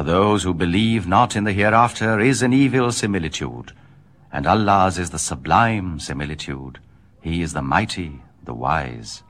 those who believe not in the hereafter is an evil similitude, and Allah's is the sublime similitude. He is the mighty, the wise.